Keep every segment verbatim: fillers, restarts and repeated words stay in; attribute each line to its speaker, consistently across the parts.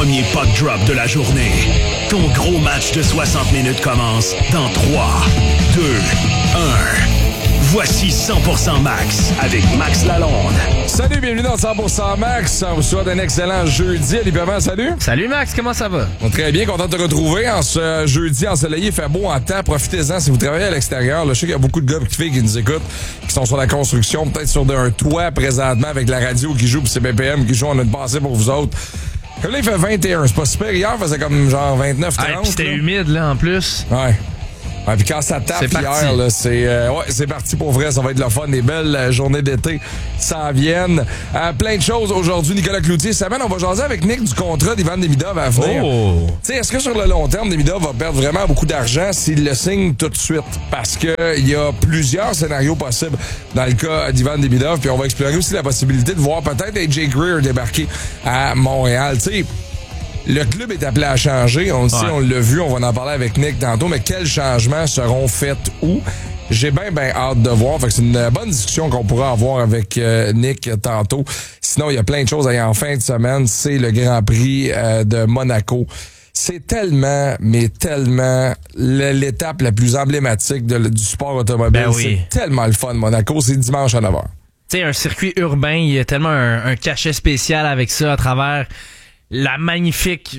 Speaker 1: premier puck drop de la journée. Ton gros match de soixante minutes commence dans trois, deux, un. Voici cent pour cent Max avec Max Lalonde.
Speaker 2: Salut, bienvenue dans cent pour cent Max. On vous souhaite un excellent jeudi. Ali Perrin, salut.
Speaker 3: Salut Max, comment ça va?
Speaker 2: On est très bien, content de te retrouver en ce jeudi ensoleillé. Il fait beau en temps, profitez-en si vous travaillez à l'extérieur. Là, je sais qu'il y a beaucoup de gars et de filles qui nous écoutent, qui sont sur la construction, peut-être sur un toit présentement avec la radio qui joue, puis c'est B P M qui joue. On a une pensée pour vous autres. Comme là, il fait vingt et un, c'est pas super. Hier, il faisait comme genre vingt-neuf trente.
Speaker 3: Ah, puis c'était humide là en plus.
Speaker 2: Ouais. Ouais, puis quand ça tape
Speaker 3: c'est
Speaker 2: hier, là, c'est euh, ouais, c'est parti pour vrai. Ça va être le fun. Des belles euh, journées d'été s'en viennent. Euh, plein de choses aujourd'hui. Nicolas Cloutier, cette semaine, on va jaser avec Nick du contrat d'Ivan Demidov à venir.
Speaker 3: Oh.
Speaker 2: Tu sais, est-ce que sur le long terme, Demidov va perdre vraiment beaucoup d'argent s'il le signe tout de suite? Parce que il y a plusieurs scénarios possibles dans le cas d'Ivan Demidov. Puis on va explorer aussi la possibilité de voir peut-être A J Greer débarquer à Montréal. Tu sais, le club est appelé à changer. On le sait, ouais. On l'a vu. On va en parler avec Nick tantôt. Mais quels changements seront faits où? J'ai bien, bien hâte de voir. Fait que c'est une bonne discussion qu'on pourra avoir avec euh, Nick tantôt. Sinon, il y a plein de choses à y en fin de semaine. C'est le Grand Prix euh, de Monaco. C'est tellement, mais tellement l'étape la plus emblématique de, du sport automobile.
Speaker 3: Ben oui.
Speaker 2: C'est tellement le fun, Monaco. C'est dimanche à neuf heures.
Speaker 3: Tu sais, un circuit urbain, il y a tellement un, un cachet spécial avec ça à travers la magnifique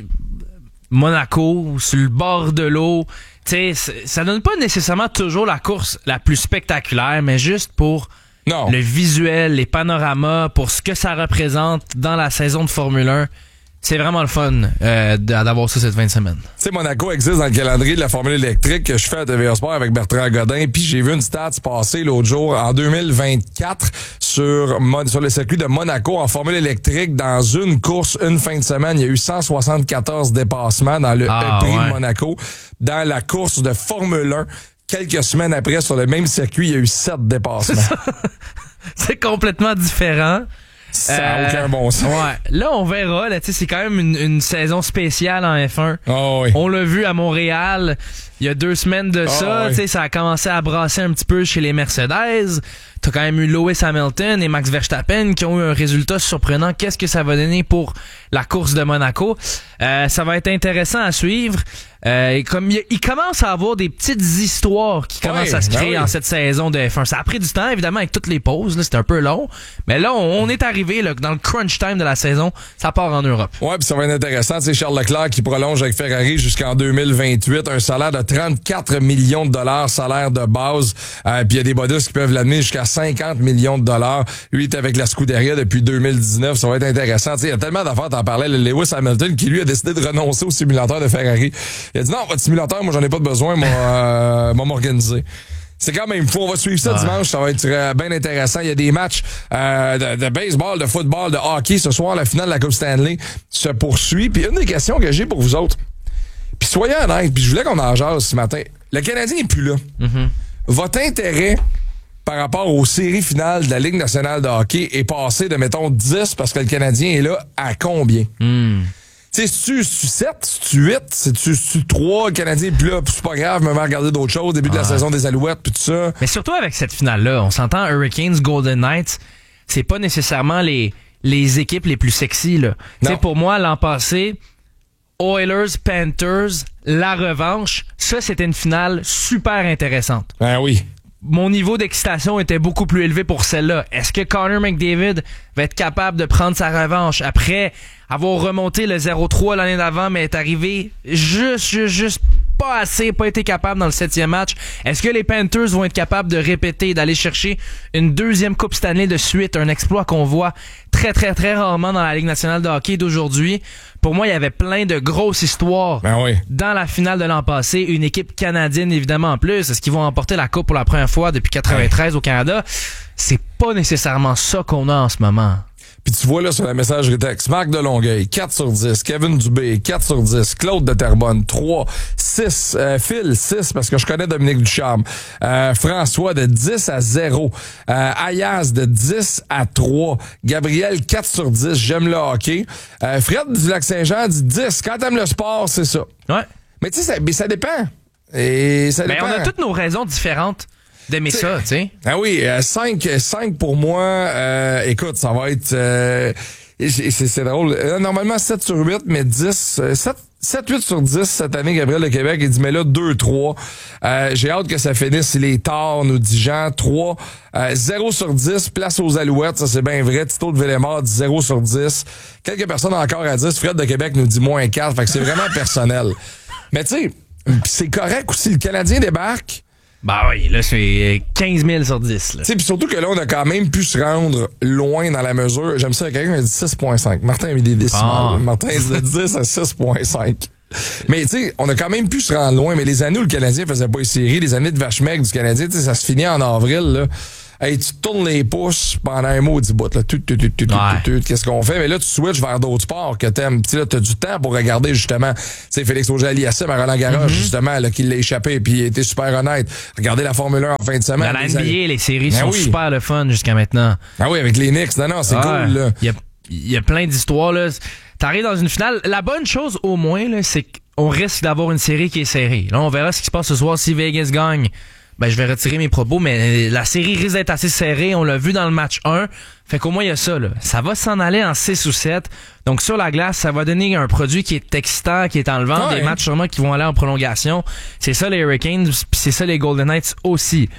Speaker 3: Monaco, sur le bord de l'eau. Tu sais, ça donne pas nécessairement toujours la course la plus spectaculaire, mais juste pour non. le visuel, les panoramas, pour ce que ça représente dans la saison de Formule un. C'est vraiment le fun euh, d'avoir ça cette fin de semaine. Tu
Speaker 2: sais, Monaco existe dans le calendrier de la Formule électrique que je fais à T V A Sport avec Bertrand Godin. Puis j'ai vu une stat passer l'autre jour en deux mille vingt-quatre sur, sur le circuit de Monaco en Formule électrique. Dans une course, une fin de semaine, il y a eu cent soixante-quatorze dépassements dans le
Speaker 3: ah,
Speaker 2: prix
Speaker 3: ouais.
Speaker 2: de Monaco. Dans la course de Formule un, quelques semaines après, sur le même circuit, il y a eu sept dépassements.
Speaker 3: C'est complètement différent.
Speaker 2: Ça n'a euh, aucun bon sens.
Speaker 3: Ouais. Là, on verra. Là, c'est quand même une, une saison spéciale en F un.
Speaker 2: Oh oui.
Speaker 3: On l'a vu à Montréal il y a deux semaines de ça. Oh oui. Ça a commencé à brasser un petit peu chez les Mercedes. T'as quand même eu Lewis Hamilton et Max Verstappen qui ont eu un résultat surprenant. Qu'est-ce que ça va donner pour la course de Monaco? Euh, ça va être intéressant à suivre. Euh, et comme il, il commence à avoir des petites histoires qui commencent oui, à se créer ben oui. en cette saison de F un. Ça a pris du temps, évidemment, avec toutes les pauses. Là, c'était un peu long. Mais là, on, on est arrivé là, dans le crunch time de la saison. Ça part en Europe.
Speaker 2: Ouais, puis ça va être intéressant. C'est Charles Leclerc qui prolonge avec Ferrari jusqu'en deux mille vingt-huit. Un salaire de trente-quatre millions de dollars, salaire de base. Euh, puis il y a des bonus qui peuvent l'amener jusqu'à cinquante millions de dollars. Lui est avec la Scuderia depuis deux mille dix-neuf. Ça va être intéressant. Il y a tellement d'affaires, t'en parlais. Le Lewis Hamilton qui, lui, a décidé de renoncer au simulateur de Ferrari. Il a dit non, votre simulateur, moi, j'en ai pas de besoin, moi, euh, moi m'organiser. C'est quand même fou. On va suivre ça ouais. dimanche. Ça va être euh, bien intéressant. Il y a des matchs euh, de, de baseball, de football, de hockey. Ce soir, la finale de la Coupe Stanley se poursuit. Puis une des questions que j'ai pour vous autres, puis soyez honnêtes, puis je voulais qu'on en jase ce matin. Le Canadien est plus là. Mm-hmm. Votre intérêt par rapport aux séries finales de la Ligue nationale de hockey est passé de, mettons, dix parce que le Canadien est là à combien? Mm. Tu sais, c'est-tu sept, c'est-tu huit, c'est-tu trois, le Canadien est plus là, c'est pas grave, même à regarder d'autres choses, début ah. de la saison des Alouettes, puis tout ça.
Speaker 3: Mais surtout avec cette finale-là, on s'entend Hurricanes, Golden Knights, c'est pas nécessairement les, les équipes les plus sexy, là. Tu sais, pour moi, l'an passé, Oilers, Panthers, la revanche, ça, c'était une finale super intéressante.
Speaker 2: Ben oui.
Speaker 3: Mon niveau d'excitation était beaucoup plus élevé pour celle-là. Est-ce que Connor McDavid va être capable de prendre sa revanche après avoir remonté le zéro trois l'année d'avant, mais est arrivé juste, juste, juste pas assez, pas été capable dans le septième match? Est-ce que les Panthers vont être capables de répéter, d'aller chercher une deuxième Coupe Stanley de suite, un exploit qu'on voit très, très, très rarement dans la Ligue nationale de hockey d'aujourd'hui? Pour moi, il y avait plein de grosses histoires
Speaker 2: ben oui.
Speaker 3: dans la finale de l'an passé. Une équipe canadienne, évidemment, en plus. Est-ce qu'ils vont emporter la Coupe pour la première fois depuis quatre-vingt-treize ouais. au Canada? C'est pas nécessairement ça qu'on a en ce moment.
Speaker 2: Puis tu vois là sur la messagerie texte, Marc de Longueuil, quatre sur dix, Kevin Dubé, quatre sur dix, Claude de Terrebonne, trois, six, euh, Phil, six, parce que je connais Dominique Ducharme, euh, François de dix à zéro, euh, Ayaz de dix à trois, Gabriel, quatre sur dix, j'aime le hockey, euh, Fred du Lac-Saint-Jean dit dix, quand t'aimes le sport, c'est ça.
Speaker 3: Ouais.
Speaker 2: Mais tu sais, ça, mais ça dépend. Et ça dépend.
Speaker 3: Mais on a toutes nos raisons différentes d'aimer t'sais, ça, tu sais.
Speaker 2: Ah oui, cinq, cinq pour moi, euh, écoute, ça va être... Euh, Et c'est, c'est drôle. Normalement, sept sur huit, mais dix, sept huit sur dix cette année, Gabriel de Québec. Il dit, mais là, deux trois. Euh, j'ai hâte que ça finisse. Il est tard, nous dit Jean. trois. Euh, zéro sur dix, place aux Alouettes. Ça, c'est bien vrai. Tito de Villemort dit zéro sur dix. Quelques personnes encore à dix. Fred de Québec nous dit moins quatre. Fait que c'est vraiment personnel. Mais tu sais, c'est correct aussi. Le Canadien débarque.
Speaker 3: Bah oui, là, c'est quinze mille sur dix.
Speaker 2: Tu sais, puis surtout que là, on a quand même pu se rendre loin dans la mesure. J'aime ça, quelqu'un a dit six virgule cinq. Martin a mis des décimales. Oh. Martin a dit dix à six virgule cinq. Mais tu sais, on a quand même pu se rendre loin. Mais les années où le Canadien faisait pas les séries, les années de vache maigre du Canadien, tu sais, ça se finit en avril, là. Hey, tu tournes les pouces pendant un maudit bout, là. Tout, tout, tout, tout, ouais. tout, tout, qu'est-ce qu'on fait? Mais là, tu switches vers d'autres sports que t'aimes. Tu sais, là, t'as du temps pour regarder, justement. Tu sais, Félix Auger-Aliassime à Roland-Garros, mm-hmm. justement, là, qui l'a échappé, puis il était super honnête. Regardez la Formule un en fin de semaine.
Speaker 3: Dans la N B A, les, les séries ben sont
Speaker 2: oui.
Speaker 3: super le fun jusqu'à maintenant.
Speaker 2: Ah oui, avec les Knicks. Non, non, c'est ouais. cool, là.
Speaker 3: Il y a, il y a plein d'histoires, là. T'arrives dans une finale. La bonne chose, au moins, là, c'est qu'on risque d'avoir une série qui est serrée. Là, on verra ce qui se passe ce soir si Vegas gagne. Ben, je vais retirer mes propos, mais la série risque d'être assez serrée. On l'a vu dans le match un. Fait qu'au moins, il y a ça, là. Ça va s'en aller en six ou sept. Donc, sur la glace, ça va donner un produit qui est excitant, qui est enlevant. Ouais. Des matchs sûrement qui vont aller en prolongation. C'est ça, les Hurricanes, puis c'est ça, les Golden Knights aussi.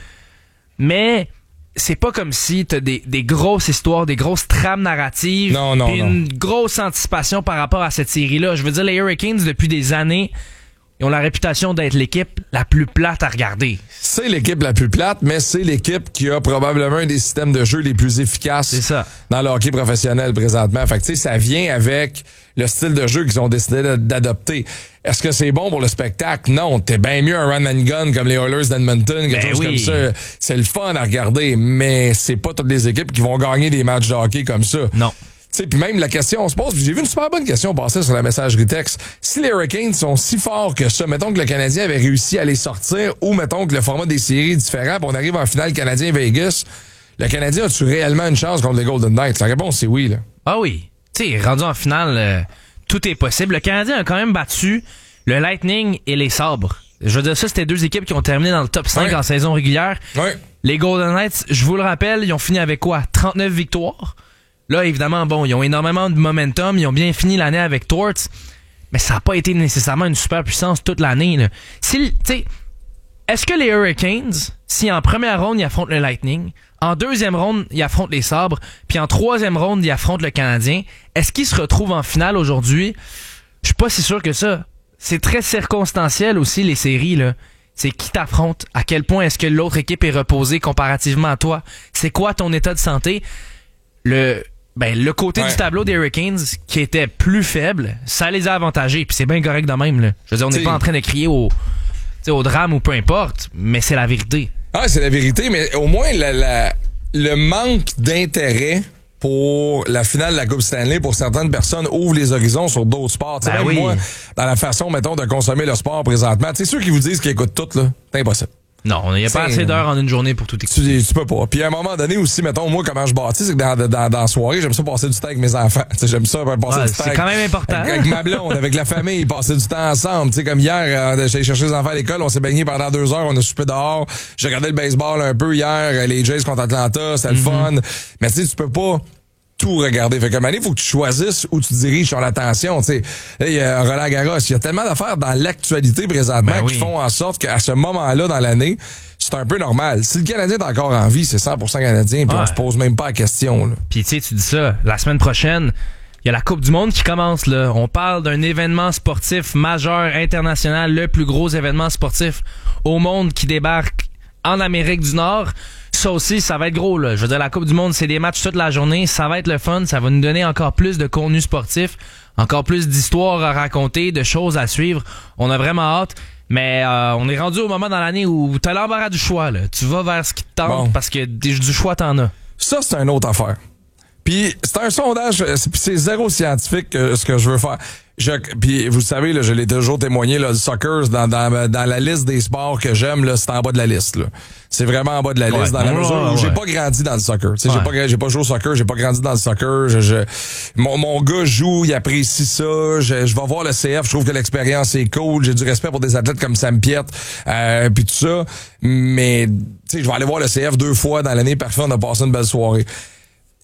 Speaker 3: Mais, c'est pas comme si t'as des, des grosses histoires, des grosses trames narratives.
Speaker 2: Non, non,
Speaker 3: puis une grosse anticipation par rapport à cette série-là. Je veux dire, les Hurricanes, depuis des années, ils ont la réputation d'être l'équipe la plus plate à regarder.
Speaker 2: C'est l'équipe la plus plate, mais c'est l'équipe qui a probablement un des systèmes de jeu les plus efficaces
Speaker 3: c'est ça.
Speaker 2: dans le hockey professionnel présentement. Fait que tu sais, ça vient avec le style de jeu qu'ils ont décidé d'adopter. Est-ce que c'est bon pour le spectacle? Non. T'es bien mieux un run and gun comme les Oilers d'Edmonton, quelque ben chose oui. comme ça. C'est le fun à regarder, mais c'est pas toutes les équipes qui vont gagner des matchs de hockey comme ça.
Speaker 3: Non.
Speaker 2: Tu sais, puis même la question on se pose, j'ai vu une super bonne question passer sur la messagerie texte. Si les Hurricanes sont si forts que ça, mettons que le Canadien avait réussi à les sortir, ou mettons que le format des séries est différent, puis on arrive en finale Canadien-Vegas, le Canadien a-tu réellement une chance contre les Golden Knights? La réponse, c'est oui, là.
Speaker 3: Ah oui. Tu sais, rendu en finale, euh, tout est possible. Le Canadien a quand même battu le Lightning et les Sabres. Je veux dire, ça, c'était deux équipes qui ont terminé dans le top cinq ouais. en saison régulière.
Speaker 2: Ouais.
Speaker 3: Les Golden Knights, je vous le rappelle, ils ont fini avec quoi? trente-neuf victoires. Là, évidemment, bon, ils ont énormément de momentum, ils ont bien fini l'année avec Torts, mais ça n'a pas été nécessairement une super puissance toute l'année, là. Si, tu sais, est-ce que les Hurricanes, si en première ronde, ils affrontent le Lightning, en deuxième ronde, ils affrontent les Sabres, puis en troisième ronde, ils affrontent le Canadien, est-ce qu'ils se retrouvent en finale aujourd'hui? Je suis pas si sûr que ça. C'est très circonstanciel aussi, les séries, là. C'est qui t'affronte, à quel point est-ce que l'autre équipe est reposée comparativement à toi, c'est quoi ton état de santé? Le... Ben, le côté ouais. du tableau des Hurricanes qui était plus faible, ça les a avantagés. Puis c'est bien correct de même, là. Je veux dire, on n'est pas en train de crier au, au drame ou peu importe, mais c'est la vérité.
Speaker 2: Ah, c'est la vérité, mais au moins la, la, le manque d'intérêt pour la finale de la Coupe Stanley pour certaines personnes ouvre les horizons sur d'autres sports. Ben même oui. moi, dans la façon, mettons, de consommer le sport présentement, tu sais, ceux qui vous disent qu'ils écoutent tout, là, c'est impossible.
Speaker 3: Non, il n'y a pas assez d'heures en une journée pour tout écouter.
Speaker 2: Tu, tu peux pas. Puis à un moment donné aussi, mettons, moi, comment je bâtis, c'est que dans, dans, dans la soirée, j'aime ça passer du temps avec mes enfants. T'sais, j'aime ça passer
Speaker 3: ouais,
Speaker 2: du temps.
Speaker 3: C'est quand même important.
Speaker 2: Avec, avec ma blonde, avec la famille, passer du temps ensemble. T'sais, comme hier, euh, j'allais chercher les enfants à l'école, on s'est baigné pendant deux heures, on a soupé dehors. J'ai regardé le baseball un peu hier, les Jays contre Atlanta, c'était mm-hmm. le fun. Mais tu sais, tu peux pas tout regarder. Fait que il faut que tu choisisses où tu diriges ton attention. Tu sais, il y a Roland Garros, il y a tellement d'affaires dans l'actualité présentement ben oui. qui font en sorte qu'à ce moment-là dans l'année, c'est un peu normal. Si le Canadien est encore en vie, c'est cent pour cent Canadien, puis ouais. on se pose même pas la question. Là.
Speaker 3: Puis tu sais, tu dis ça, la semaine prochaine, il y a la Coupe du Monde qui commence. Là. On parle d'un événement sportif majeur, international, le plus gros événement sportif au monde qui débarque en Amérique du Nord. Ça aussi, ça va être gros. Là. Je veux dire, la Coupe du Monde, c'est des matchs toute la journée. Ça va être le fun. Ça va nous donner encore plus de contenu sportif, encore plus d'histoires à raconter, de choses à suivre. On a vraiment hâte. Mais euh, on est rendu au moment dans l'année où t'as l'embarras du choix. Là. Tu vas vers ce qui te tente bon. parce que du choix, t'en as.
Speaker 2: Ça, c'est une autre affaire. Puis c'est un sondage, c'est, c'est zéro scientifique euh, ce que je veux faire. Je, puis vous savez, là, je l'ai toujours témoigné, là, le soccer, dans, dans, dans la liste des sports que j'aime, là, c'est en bas de la liste. Là. C'est vraiment en bas de la liste, ouais, dans la mesure où ouais. j'ai pas grandi dans le soccer. Ouais. J'ai pas j'ai pas joué au soccer, j'ai pas grandi dans le soccer. Je, je, mon, mon gars joue, il apprécie ça. Je, je vais voir le C F, je trouve que l'expérience est cool. J'ai du respect pour des athlètes comme Sam Piet, euh, puis tout ça. Mais tu sais, je vais aller voir le C F deux fois dans l'année, parfait, on a passé une belle soirée.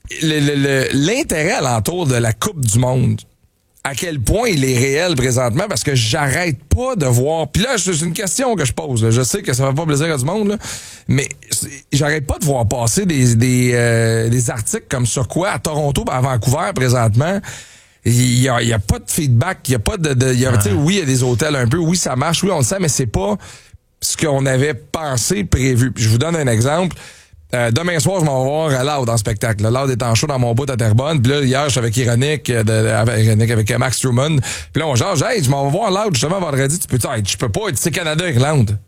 Speaker 2: le, le, le, l'intérêt alentour de la Coupe du Monde, à quel point il est réel présentement, parce que j'arrête pas de voir. Puis là, c'est une question que je pose. Là. Je sais que ça va pas plaisir à du monde, là, mais j'arrête pas de voir passer des des, euh, des articles comme sur quoi à Toronto, à Vancouver présentement. Il y a, il y a pas de feedback, il y a pas de, de il y a, ouais. Oui, il y a des hôtels un peu, oui, ça marche, oui, on le sait, mais c'est pas ce qu'on avait pensé, prévu. Puis je vous donne un exemple. Euh, demain soir, je m'en vais voir à Loud en spectacle. Loud est en show dans mon bout à Terrebonne. Puis là, hier, je suis avec Ironic, de, de, avec, Ironic avec Max Truman. Puis là, on genre, hey, je m'en vais voir Loud justement vendredi. Tu peux, hey, je peux pas, c'est Canada-Irlande.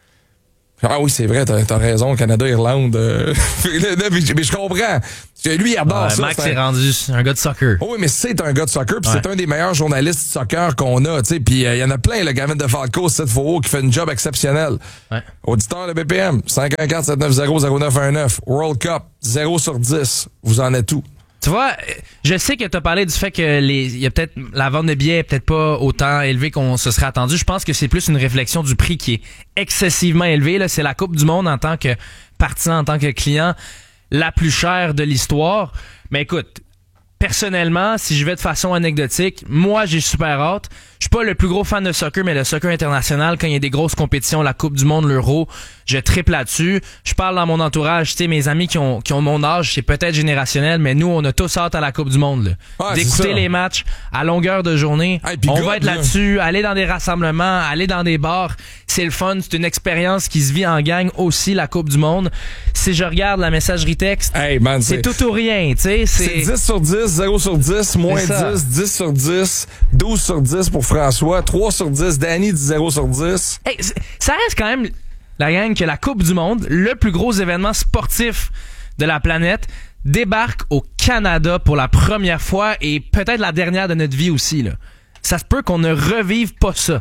Speaker 2: Ah oui, c'est vrai, t'as, t'as raison, Canada-Irlande. Euh, mais je comprends. Lui, il adore
Speaker 3: ouais,
Speaker 2: ça.
Speaker 3: Max est un... rendu un gars de soccer.
Speaker 2: Oh oui, mais c'est un gars de soccer, puis ouais. C'est un des meilleurs journalistes de soccer qu'on a, tu sais. Puis il euh, y en a plein, le Gavin de Falco, Seth Fauveau, qui fait une job exceptionnel. Ouais. Auditeur de B P M, cinq un quatre sept neuf zéro zéro neuf un neuf. World Cup, zéro sur dix. Vous en êtes où?
Speaker 3: Tu vois, je sais que tu as parlé du fait que les, il y a peut-être la vente de billets est peut-être pas autant élevée qu'on se serait attendu. Je pense que c'est plus une réflexion du prix qui est excessivement élevé. Là, c'est la Coupe du Monde en tant que partisan, en tant que client, la plus chère de l'histoire. Mais écoute, personnellement, si je vais de façon anecdotique, moi j'ai super hâte. Je suis pas le plus gros fan de soccer, mais le soccer international, quand il y a des grosses compétitions, la Coupe du Monde, l'Euro, je triple là-dessus. Je parle dans mon entourage, tu sais, mes amis qui ont qui ont mon âge, c'est peut-être générationnel, mais nous, on a tous hâte à la Coupe du Monde. Là. Ouais, d'écouter les matchs à longueur de journée. Hey, on God, va être là. là-dessus, aller dans des rassemblements, aller dans des bars. C'est le fun, c'est une expérience qui se vit en gang aussi, la Coupe du Monde. Si je regarde la messagerie texte,
Speaker 2: hey, man,
Speaker 3: c'est, c'est tout ou rien, tu sais.
Speaker 2: C'est... c'est dix sur dix, zéro sur dix, moins dix, dix sur dix, douze sur dix pour François, trois sur dix, Danny dit zéro sur dix.
Speaker 3: Hey, ça reste quand même la gang que la Coupe du Monde, le plus gros événement sportif de la planète, débarque au Canada pour la première fois et peut-être la dernière de notre vie aussi. Là. Ça se peut qu'on ne revive pas ça.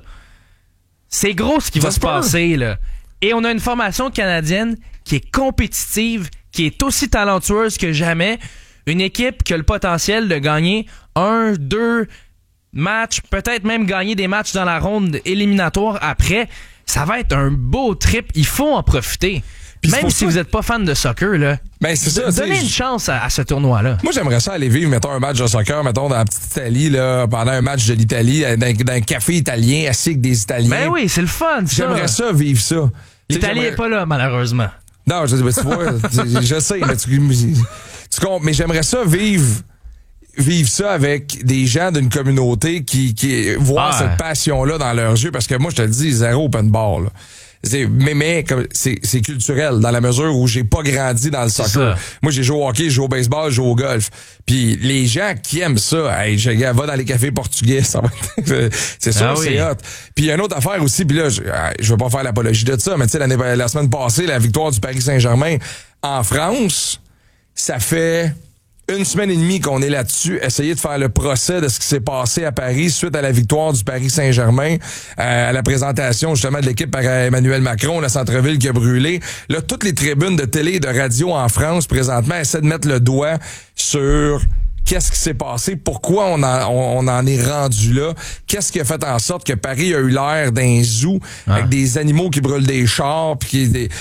Speaker 3: C'est gros ce qui ça va se peut. passer. Là. Et on a une formation canadienne qui est compétitive, qui est aussi talentueuse que jamais. Une équipe qui a le potentiel de gagner un, deux matchs, peut-être même gagner des matchs dans la ronde éliminatoire après. Ça va être un beau trip. Il faut en profiter. Puis même si ça... vous n'êtes pas fan de soccer, là,
Speaker 2: ben, c'est ça,
Speaker 3: donnez une chance à, à ce tournoi-là.
Speaker 2: Moi, j'aimerais ça aller vivre, mettons, un match de soccer, mettons, dans la petite Italie, là, pendant un match de l'Italie, dans, dans un café italien, assis avec des Italiens.
Speaker 3: Ben oui, c'est le fun, ça.
Speaker 2: J'aimerais ça, vivre ça.
Speaker 3: L'Italie n'est pas là, malheureusement.
Speaker 2: Non, je, ben, tu vois, je sais, mais tu, tu comptes, mais j'aimerais ça vivre... vivre ça avec des gens d'une communauté qui, qui voient ah. cette passion-là dans leurs yeux, parce que moi, je te le dis, zéro open bar, là. C'est, mais, mais, comme, c'est, c'est culturel, dans la mesure où j'ai pas grandi dans le soccer. Moi, j'ai joué au hockey, j'ai joué au baseball, j'ai joué au golf. Puis, les gens qui aiment ça, hey, je va dans les cafés portugais, ça va être, c'est sûr, ah c'est oui. hot. Puis, il y a une autre affaire aussi, puis là, je, je veux pas faire l'apologie de ça, mais tu sais, l'année, la semaine passée, la victoire du Paris Saint-Germain en France, ça fait une semaine et demie qu'on est là-dessus, essayer de faire le procès de ce qui s'est passé à Paris suite à la victoire du Paris Saint-Germain, euh, à la présentation justement de l'équipe par Emmanuel Macron, le centre-ville qui a brûlé. Là, toutes les tribunes de télé et de radio en France présentement essaient de mettre le doigt sur qu'est-ce qui s'est passé, pourquoi on en, on, on en est rendu là, qu'est-ce qui a fait en sorte que Paris a eu l'air d'un zoo ah. avec des animaux qui brûlent des chars, puis qui des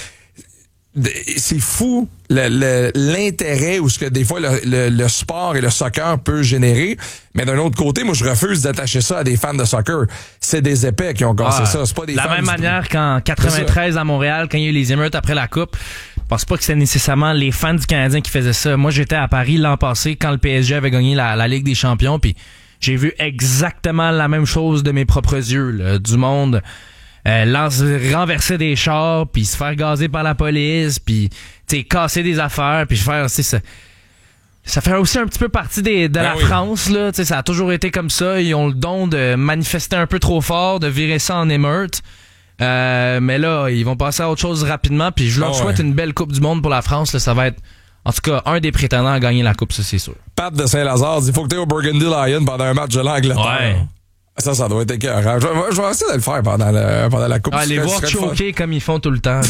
Speaker 2: c'est fou le, le, l'intérêt ou ce que des fois le, le, le sport et le soccer peut générer, mais d'un autre côté, moi je refuse d'attacher ça à des fans de soccer. C'est des épais qui ont cassé ah, ça, c'est pas des
Speaker 3: la
Speaker 2: fans.
Speaker 3: La même manière qu'en quatre-vingt-treize à Montréal, quand il y a eu les émeutes après la Coupe, je pense pas que c'était nécessairement les fans du Canadien qui faisaient ça. Moi j'étais à Paris l'an passé quand le P S G avait gagné la, la Ligue des Champions, puis j'ai vu exactement la même chose de mes propres yeux, là, du monde Euh, lance, renverser des chars, puis se faire gazer par la police, puis tu sais casser des affaires, puis faire c'est ça. Ça fait aussi un petit peu partie des, de ben la oui. France là, tu sais ça a toujours été comme ça, ils ont le don de manifester un peu trop fort, de virer ça en émeute. Euh, mais là, ils vont passer à autre chose rapidement, puis je leur oh souhaite ouais. une belle Coupe du monde pour la France là, ça va être en tout cas un des prétendants à gagner la Coupe, ça c'est sûr.
Speaker 2: Pat de Saint-Lazare dit faut que t'aies au Burgundy Lion pendant un match de l'Angleterre. Ouais. Ça, ça doit être écœurant. Je, je vais essayer de le faire pendant, le, pendant la Coupe.
Speaker 3: Ah, les voir choquer comme ils font tout le temps.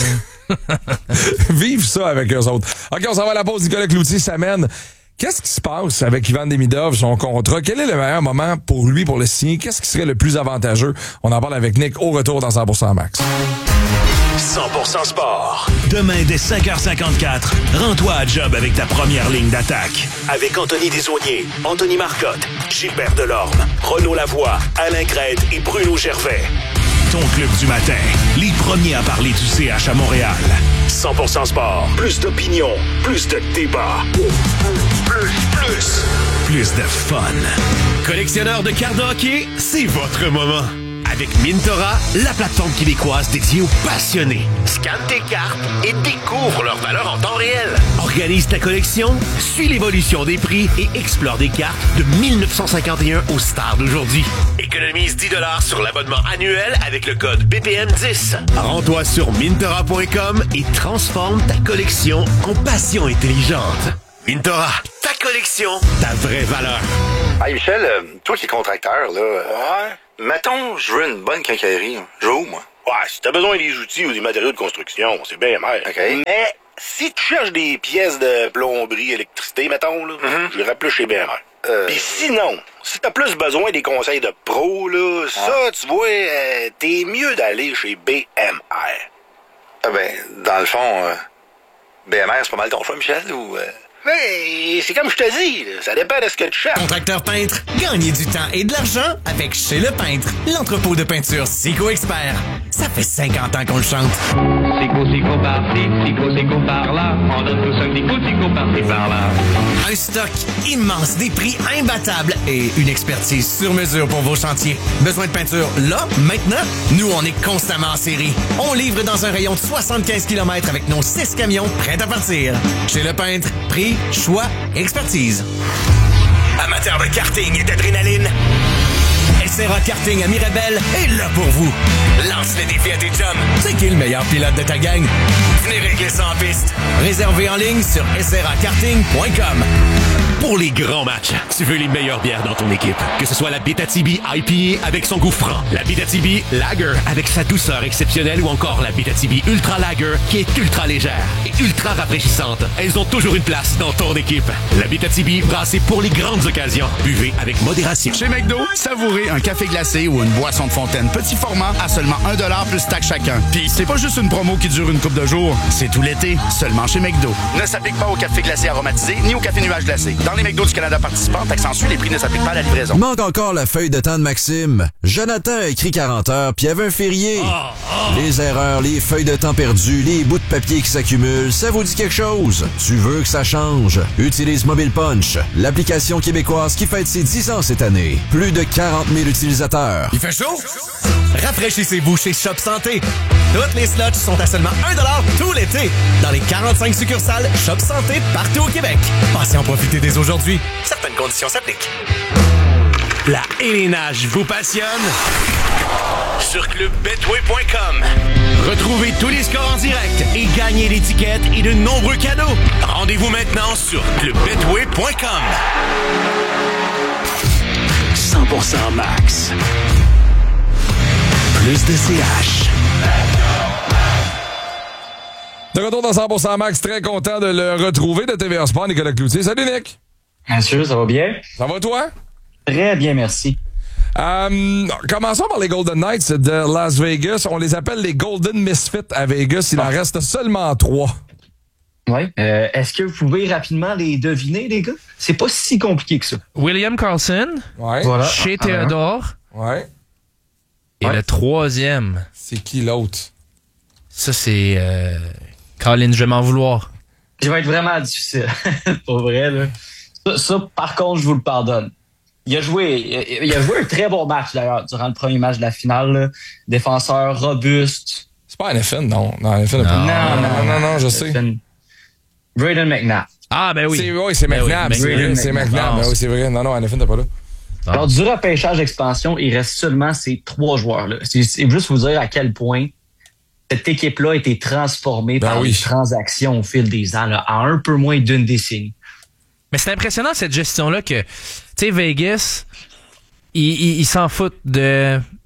Speaker 2: Vive ça avec eux autres. OK, on s'en va à la pause. Nicolas Cloutier s'amène. Qu'est-ce qui se passe avec Ivan Demidov, son contrat? Quel est le meilleur moment pour lui pour le signer? Qu'est-ce qui serait le plus avantageux? On en parle avec Nick au retour dans cent pour cent Max.
Speaker 1: cent pour cent sport. Demain, dès cinq heures cinquante-quatre, rends-toi à job avec ta première ligne d'attaque. Avec Anthony Desaulniers, Anthony Marcotte, Gilbert Delorme, Renaud Lavoie, Alain Crête et Bruno Gervais. Ton club du matin, les premiers à parler du C H à Montréal. cent pour cent sport, plus d'opinion, plus de débat. Plus, plus, plus de fun.
Speaker 4: Collectionneur de cartes de hockey, c'est votre moment. Avec Mintora, la plateforme québécoise dédiée aux passionnés. Scanne tes cartes et découvre leur valeur en temps réel. Organise ta collection, suis l'évolution des prix et explore des cartes de dix-neuf cent cinquante et un aux stars d'aujourd'hui. Économise dix dollars sur l'abonnement annuel avec le code B P M dix. Rends-toi sur mintora point com et transforme ta collection en passion intelligente. Mintora, ta collection, ta vraie valeur.
Speaker 5: Hey Michel, euh, toi qui es contracteur, là, euh, ouais. Mettons, je veux une bonne quincaillerie. Je veux où, moi?
Speaker 6: Ouais, si t'as besoin des outils ou des matériaux de construction, c'est bien mer.
Speaker 5: OK.
Speaker 6: Mais si tu cherches des pièces de plomberie, électricité, mettons, là, mm-hmm. je irais plus chez B M R. Euh... Puis sinon, si t'as plus besoin des conseils de pro, là, ah. ça, tu vois, euh, t'es mieux d'aller chez B M R.
Speaker 5: Ah ben, dans le fond, euh, B M R, c'est pas mal ton choix, Michel, ou... Euh...
Speaker 6: Mais c'est comme je te dis, là, ça dépend de ce que tu cherches.
Speaker 7: Contracteur peintre, gagnez du temps et de l'argent avec Chez Le Peintre, l'entrepôt de peinture Sico Expert. Ça fait cinquante ans qu'on le chante.
Speaker 8: Sico, Sico par-ci, Sico, Sico par-là, on donne tous un petit coup de Sico par-ci, par-là.
Speaker 7: Un stock immense, des prix imbattables et une expertise sur mesure pour vos chantiers. Besoin de peinture là, maintenant? Nous, on est constamment en série. On livre dans un rayon de soixante-quinze kilomètres avec nos six camions prêts à partir. Chez Le Peintre, prix, choix, expertise. Amateurs de karting et d'adrénaline, S R A Karting à Mirabel est là pour vous. Lance le défi à tes chums. C'est qui le meilleur pilote de ta gang? Venez régler ça en piste. Réservé en ligne sur s r a karting point com.
Speaker 4: Pour les grands matchs, tu veux les meilleures bières dans ton équipe. Que ce soit la Bétatibi I P A avec son goût franc, la Bétatibi Lager avec sa douceur exceptionnelle ou encore la Bétatibi Ultra Lager qui est ultra légère et ultra rafraîchissante. Elles ont toujours une place dans ton équipe. La Bétatibi, brassée pour les grandes occasions. Buvez avec modération.
Speaker 9: Chez McDo, savourez un café glacé ou une boisson de fontaine petit format à seulement un dollar plus taxe chacun. Puis c'est pas juste une promo qui dure une couple de jours, c'est tout l'été, seulement chez McDo. Ne s'applique pas au café glacé aromatisé ni au café nuage glacé. Dans les McDo du Canada participants, taxe en suit, les prix ne s'appliquent pas à la livraison.
Speaker 10: Manque encore la feuille de temps de Maxime. Jonathan a écrit quarante heures, puis il y avait un férié. Oh, oh. Les erreurs, les feuilles de temps perdues, les bouts de papier qui s'accumulent, ça vous dit quelque chose? Tu veux que ça change? Utilise Mobile Punch, l'application québécoise qui fête ses dix ans cette année. Plus de quarante mille utilisateurs.
Speaker 7: Il fait chaud? Rafraîchissez-vous chez Shop Santé. Toutes les slots sont à seulement un dollar tout l'été. Dans les quarante-cinq succursales Shop Santé partout au Québec. Passez en profiter dès aujourd'hui. Certaines conditions s'appliquent.
Speaker 4: La élénage vous passionne? Sur club betway point com. Retrouvez tous les scores en direct et gagnez l'étiquette et de nombreux cadeaux. Rendez-vous maintenant sur club betway point com.
Speaker 1: cent pour cent max. Plus de C H.
Speaker 2: De retour dans cent pour cent max, très content de le retrouver de T V A Sport, Nicolas Cloutier. Salut Nick!
Speaker 11: Monsieur, ça va bien?
Speaker 2: Ça va toi?
Speaker 11: Très bien, merci.
Speaker 2: Euh, commençons par les Golden Knights de Las Vegas. On les appelle les Golden Misfits à Vegas. Il en reste seulement trois.
Speaker 11: Oui. Euh, est-ce que vous pouvez rapidement les deviner, les gars? C'est pas si compliqué que ça.
Speaker 3: William Karlsson.
Speaker 2: Ouais.
Speaker 11: Voilà.
Speaker 3: Chez Theodore.
Speaker 2: Ouais.
Speaker 3: Et ouais. Le troisième.
Speaker 2: C'est qui l'autre?
Speaker 3: Ça, c'est... Euh... Colin, je vais m'en vouloir.
Speaker 11: Je vais être vraiment difficile. Pour vrai, là. Ça, ça, par contre, je vous le pardonne. Il a joué, il a joué un très bon match, d'ailleurs, durant le premier match de la finale. Là. Défenseur robuste.
Speaker 2: C'est pas N F N, non. Non, N F N
Speaker 11: non,
Speaker 2: pas.
Speaker 11: Non, non, non, non,
Speaker 2: non, non, je sais.
Speaker 11: Braden McNabb.
Speaker 3: Ah, ben oui.
Speaker 2: C'est, oui, c'est McNabb.
Speaker 3: Ben oui,
Speaker 2: c'est, c'est McNabb. Ben oui, c'est vrai. Non, non, N F N t'es pas là.
Speaker 11: Ah. Alors, du repêchage expansion, il reste seulement ces trois joueurs-là. C'est, c'est juste vous dire à quel point cette équipe-là a été transformée ben par oui. les transactions au fil des ans, là, en un peu moins d'une décennie.
Speaker 3: Mais c'est impressionnant, cette gestion-là, que, tu sais, Vegas, ils, ils, ils s'en foutent de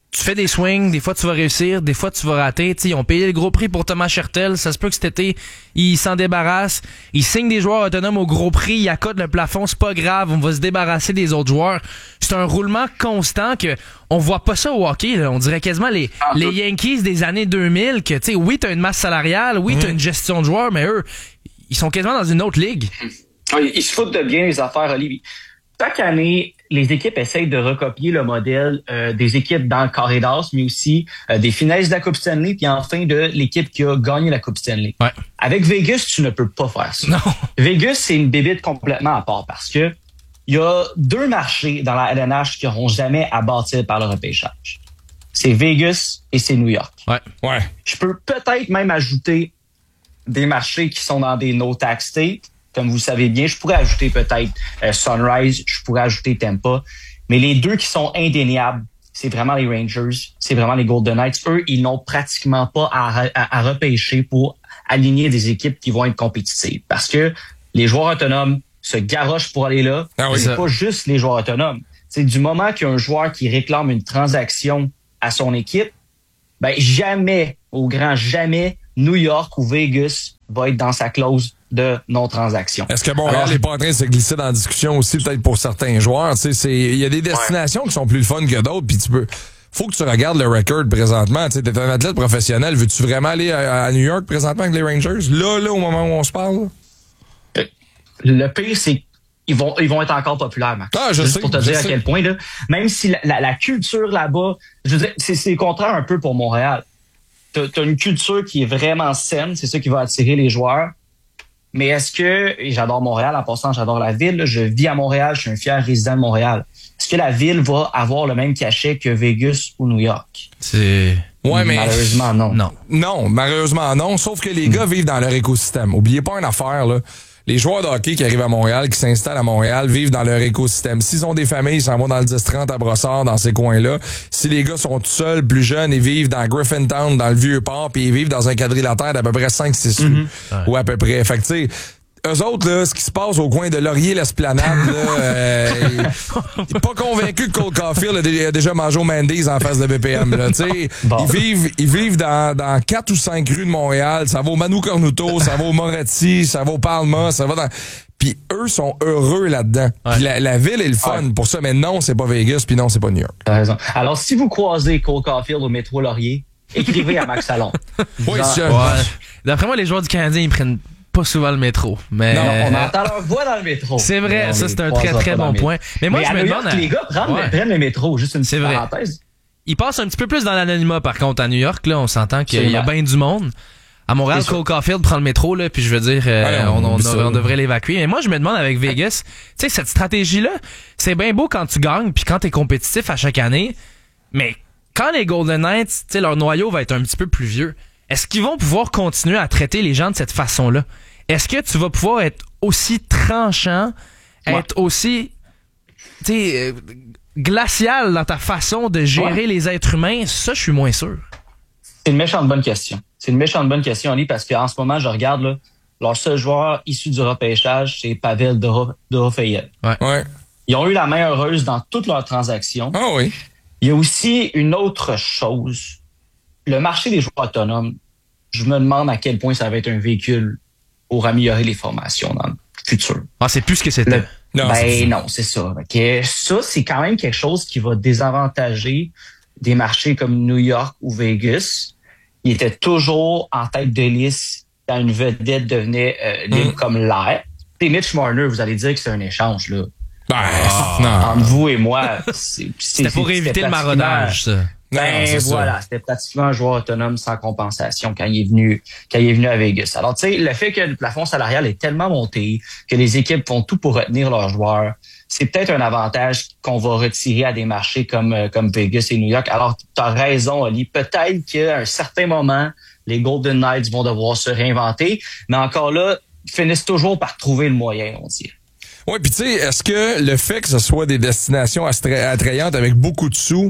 Speaker 3: tu fais des swings, des fois tu vas réussir, des fois tu vas rater. T'sais, ils ont payé le gros prix pour Thomas Hertel. Ça se peut que cet été, ils s'en débarrassent. Ils signent des joueurs autonomes au gros prix, ils accotent le plafond, c'est pas grave, on va se débarrasser des autres joueurs. C'est un roulement constant que on voit pas ça au hockey. Là. On dirait quasiment les, les Yankees des années deux mille que, tu sais, oui, t'as une masse salariale, oui, t'as une gestion de joueurs, mais eux, ils sont quasiment dans une autre ligue.
Speaker 11: Ils se foutent de bien les affaires, Olivier. Chaque année, les équipes essayent de recopier le modèle euh, des équipes dans le carré d'as, mais aussi euh, des finalistes de la Coupe Stanley, puis enfin de l'équipe qui a gagné la Coupe Stanley.
Speaker 3: Ouais.
Speaker 11: Avec Vegas, tu ne peux pas faire ça.
Speaker 3: Non.
Speaker 11: Vegas, c'est une bébite complètement à part parce que il y a deux marchés dans la L N H qui n'auront jamais à bâtir par le repêchage. C'est Vegas et c'est New York.
Speaker 3: Ouais.
Speaker 2: Ouais.
Speaker 11: Je peux peut-être même ajouter des marchés qui sont dans des no-tax states. Comme vous le savez bien, je pourrais ajouter peut-être euh, Sunrise, je pourrais ajouter Tampa. Mais les deux qui sont indéniables, c'est vraiment les Rangers, c'est vraiment les Golden Knights. Eux, ils n'ont pratiquement pas à, à, à repêcher pour aligner des équipes qui vont être compétitives. Parce que les joueurs autonomes se garochent pour aller là.
Speaker 2: Ah oui,
Speaker 11: c'est
Speaker 2: ça.
Speaker 11: pas juste les joueurs autonomes. C'est du moment qu'il y a un joueur qui réclame une transaction à son équipe, ben jamais, au grand jamais, New York ou Vegas va être dans sa clause de non-transaction.
Speaker 2: Est-ce que Montréal
Speaker 11: Alors,
Speaker 2: n'est pas en train de se glisser dans la discussion aussi, peut-être pour certains joueurs? Tu sais, c'est, il y a des destinations ouais. qui sont plus le fun que d'autres, puis tu peux, faut que tu regardes le record présentement. Tu sais, t'es un athlète professionnel. Veux-tu vraiment aller à, à New York présentement avec les Rangers? Là, là, au moment où on se parle? Là?
Speaker 11: Le pire, c'est qu'ils vont, ils vont être encore populaires, Max.
Speaker 2: Ah, je
Speaker 11: Juste
Speaker 2: sais,
Speaker 11: pour te
Speaker 2: je
Speaker 11: dire
Speaker 2: sais.
Speaker 11: à quel point, là, même si la, la, la culture là-bas, je veux dire, c'est, c'est le contraire un peu pour Montréal. T'as, t'as une culture qui est vraiment saine, c'est ça qui va attirer les joueurs. Mais est-ce que, et j'adore Montréal, en passant, j'adore la ville, là, je vis à Montréal, je suis un fier résident de Montréal. Est-ce que la ville va avoir le même cachet que Vegas ou New York?
Speaker 3: C'est...
Speaker 2: Ouais, mais...
Speaker 11: Malheureusement, non.
Speaker 3: Non.
Speaker 2: Non, malheureusement, non. Sauf que les gars vivent dans leur écosystème. Oubliez pas une affaire, là. Les joueurs de hockey qui arrivent à Montréal, qui s'installent à Montréal, vivent dans leur écosystème. S'ils ont des familles, ils s'en vont dans le dix trente à Brossard, dans ces coins-là. Si les gars sont tout seuls, plus jeunes, ils vivent dans Griffintown, dans le Vieux-Port, puis ils vivent dans un quadrilatère d'à peu près cinq six rues.
Speaker 3: Mm-hmm.
Speaker 2: Ou à peu près. Fait que, tu sais, eux autres, là, ce qui se passe au coin de Laurier-l'Esplanade, là, euh, il est pas convaincu que Cole Caulfield a déjà mangé au Mendy's en face de B P M, là, tu sais.
Speaker 11: Bon.
Speaker 2: Ils vivent, ils vivent dans, dans quatre ou cinq rues de Montréal. Ça va au Manu Cornuto, ça va au Moretti, ça va au Palma, ça va dans... Puis eux sont heureux là-dedans.
Speaker 3: Ouais.
Speaker 2: Puis la, la ville est le fun
Speaker 11: ouais.
Speaker 2: pour ça, mais non, c'est pas Vegas, puis non, c'est pas New York.
Speaker 11: T'as raison. Alors, si vous croisez Cole Caulfield au métro Laurier, écrivez à Max Salon.
Speaker 2: Oui,
Speaker 11: Genre,
Speaker 2: c'est
Speaker 3: Ouais. D'après moi, les joueurs du Canadien, ils prennent pas souvent le métro. Mais
Speaker 11: non, on entend leur voix dans le métro.
Speaker 3: C'est vrai,
Speaker 11: Mais
Speaker 3: ça
Speaker 11: on
Speaker 3: c'est
Speaker 11: les
Speaker 3: un très
Speaker 11: croisera
Speaker 3: très
Speaker 11: pas dans
Speaker 3: bon
Speaker 11: le
Speaker 3: point. Mais moi,
Speaker 11: Mais
Speaker 3: je
Speaker 11: à
Speaker 3: me
Speaker 11: New
Speaker 3: demande...
Speaker 11: York, les gars prennent,
Speaker 3: Ouais.
Speaker 11: prennent le métro, juste une
Speaker 3: C'est
Speaker 11: petite
Speaker 3: vrai.
Speaker 11: parenthèse.
Speaker 3: Ils passent un petit peu plus dans l'anonymat, par contre, à New York, là, on s'entend qu'il y a
Speaker 11: Absolument.
Speaker 3: bien du monde. À Montréal,
Speaker 11: C'est sûr.
Speaker 3: Cole Caulfield prend le métro, là, puis je veux dire, euh,
Speaker 2: Ouais, on
Speaker 3: on, on,
Speaker 2: oublie ça,
Speaker 3: on
Speaker 2: là.
Speaker 3: devrait l'évacuer. Mais moi, je me demande avec Vegas, tu sais, cette stratégie-là, c'est bien beau quand tu gagnes, puis quand t'es compétitif à chaque année, mais quand les Golden Knights, tu sais, leur noyau va être un petit peu plus vieux, est-ce qu'ils vont pouvoir continuer à traiter les gens de cette façon-là? Est-ce que tu vas pouvoir être aussi tranchant, être aussi, tu sais, euh, glacial dans ta façon de gérer
Speaker 11: Ouais.
Speaker 3: les êtres humains? Ça, je suis moins sûr.
Speaker 11: C'est une méchante bonne question. C'est une méchante bonne question, Oli, parce qu'en ce moment, je regarde, là, leur seul joueur issu du repêchage, c'est Pavel Dorofeyev.
Speaker 2: Ouais.
Speaker 11: Ils ont eu la main heureuse dans toutes leurs transactions.
Speaker 2: Ah oui.
Speaker 11: Il y a aussi une autre chose. Le marché des joueurs autonomes, je me demande à quel point ça va être un véhicule pour améliorer les formations dans le futur.
Speaker 3: Ah, c'est plus ce que c'était.
Speaker 11: Le-
Speaker 2: Non, c'est ça.
Speaker 11: ben non, c'est ça. Fait que ça, c'est quand même quelque chose qui va désavantager des marchés comme New York ou Vegas. Il était toujours en tête de liste quand une vedette devenait euh, libre
Speaker 2: Mm.
Speaker 11: comme l'air. Et Mitch Marner, vous allez dire que c'est un échange, là.
Speaker 2: Ben,
Speaker 3: Ah.
Speaker 2: non.
Speaker 11: Entre vous et moi, c'est,
Speaker 3: C'était pour éviter le
Speaker 11: pratiquement-
Speaker 3: maraudage, ça.
Speaker 2: Non,
Speaker 11: Ben
Speaker 2: c'est ça.
Speaker 11: voilà, c'était pratiquement un joueur autonome sans compensation quand il est venu quand il est venu à Vegas. Alors tu sais, le fait que le plafond salarial est tellement monté que les équipes font tout pour retenir leurs joueurs, c'est peut-être un avantage qu'on va retirer à des marchés comme euh, comme Vegas et New York. Alors tu as raison, Oli, peut-être qu'à un certain moment, les Golden Knights vont devoir se réinventer, mais encore là, ils finissent toujours par trouver le moyen, on dit.
Speaker 2: Oui, puis tu sais, est-ce que le fait que ce soit des destinations attra- attrayantes avec beaucoup de sous,